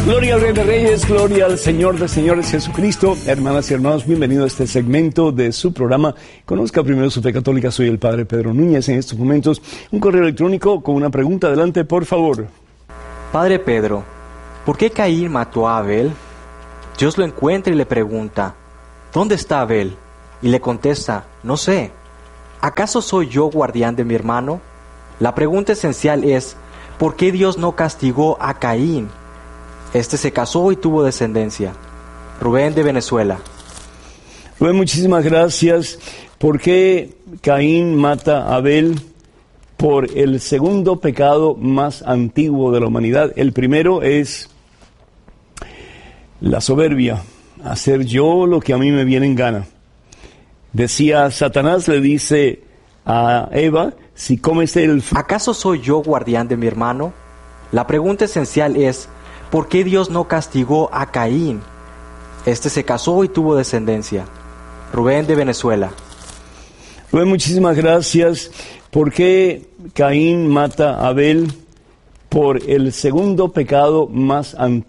Gloria al Rey de Reyes, gloria al Señor de Señores Jesucristo. Hermanas y hermanos, bienvenidos a este segmento de su programa. Conozca primero su fe católica. Soy el Padre Pedro Núñez. En estos momentos, un correo electrónico con una pregunta. Adelante, por favor. Padre Pedro, ¿por qué Caín mató a Abel? Dios lo encuentra y le pregunta, ¿dónde está Abel? Y le contesta, no sé. ¿Acaso soy yo guardián de mi hermano? La pregunta esencial es, ¿por qué Dios no castigó a Caín? Este se casó y tuvo descendencia. Rubén de Venezuela. Rubén, muchísimas gracias. ¿Por qué Caín mata a Abel? Por el segundo pecado más antiguo de la humanidad. El primero es la soberbia, hacer yo lo que a mí me viene en gana. Decía Satanás, le dice a Eva, si comes el fruto... ¿Acaso soy yo guardián de mi hermano? La pregunta esencial es, ¿por qué Dios no castigó a Caín? Este se casó y tuvo descendencia. Rubén de Venezuela. Rubén, muchísimas gracias. ¿Por qué Caín mata a Abel? Por el segundo pecado más antiguo